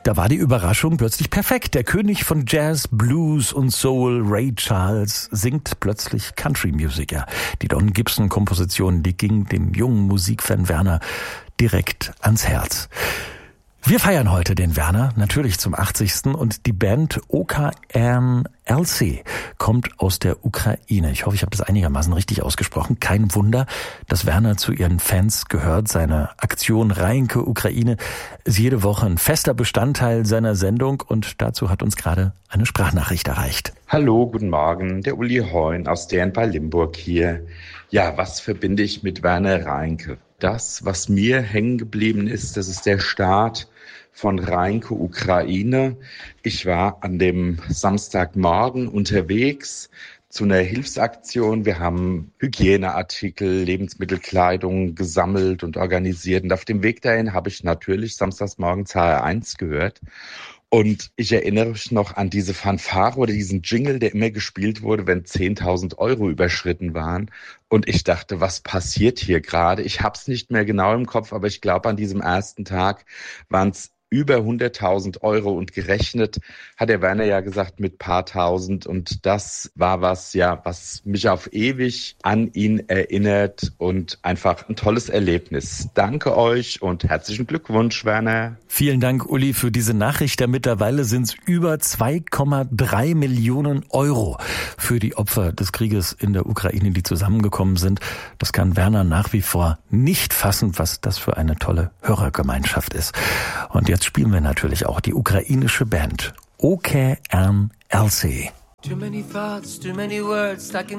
Da war die Überraschung plötzlich perfekt. Der König von Jazz, Blues und Soul, Ray Charles, singt plötzlich Country-Musiker. Die Don Gibson-Komposition, die ging dem jungen Musikfan Werner direkt ans Herz. Wir feiern heute den Werner, natürlich zum 80. und die Band OKRLC kommt aus der Ukraine. Ich hoffe, ich habe das einigermaßen richtig ausgesprochen. Kein Wunder, dass Werner zu ihren Fans gehört. Seine Aktion Reinke Ukraine ist jede Woche ein fester Bestandteil seiner Sendung und dazu hat uns gerade eine Sprachnachricht erreicht. Hallo, guten Morgen, der Uli Heun aus Dern bei Limburg hier. Ja, was verbinde ich mit Werner Reinke? Das, was mir hängen geblieben ist, das ist der Start von Reinke Ukraine. Ich war an dem Samstagmorgen unterwegs zu einer Hilfsaktion. Wir haben Hygieneartikel, Lebensmittelkleidung gesammelt und organisiert. Und auf dem Weg dahin habe ich natürlich samstagsmorgens HR1 gehört. Und ich erinnere mich noch an diese Fanfare oder diesen Jingle, der immer gespielt wurde, wenn 10.000 Euro überschritten waren. Und ich dachte, was passiert hier gerade? Ich habe es nicht mehr genau im Kopf, aber ich glaube, an diesem ersten Tag waren es über 100.000 Euro und gerechnet, hat der Werner ja gesagt, mit paar tausend. Und das war was mich auf ewig an ihn erinnert und einfach ein tolles Erlebnis. Danke euch und herzlichen Glückwunsch, Werner. Vielen Dank, Uli, für diese Nachricht. Mittlerweile sind es über 2,3 Millionen Euro für die Opfer des Krieges in der Ukraine, die zusammengekommen sind. Das kann Werner nach wie vor nicht fassen, was das für eine tolle Hörergemeinschaft ist. Und jetzt spielen wir natürlich auch die ukrainische Band OKRLC. Too many thoughts, too many words stuck in